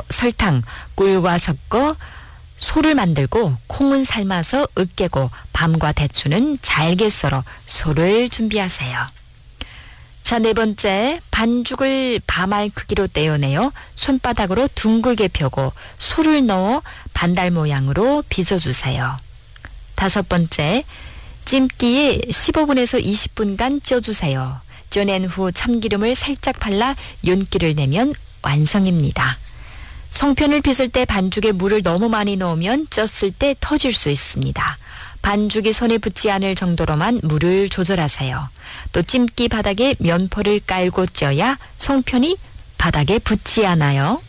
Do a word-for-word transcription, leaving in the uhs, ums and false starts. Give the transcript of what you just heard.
설탕, 꿀과 섞어 소를 만들고 콩은 삶아서 으깨고 밤과 대추는 잘게 썰어 소를 준비하세요. 자, 네 번째, 반죽을 밤알 크기로 떼어내어 손바닥으로 둥글게 펴고 소를 넣어 반달 모양으로 빚어주세요. 다섯 번째, 찜기에 십오 분에서 이십 분간 쪄주세요. 쪄낸 후 참기름을 살짝 발라 윤기를 내면 완성입니다. 송편을 빚을 때 반죽에 물을 너무 많이 넣으면 쪘을 때 터질 수 있습니다. 반죽이 손에 붙지 않을 정도로만 물을 조절하세요. 또 찜기 바닥에 면포를 깔고 쪄야 송편이 바닥에 붙지 않아요.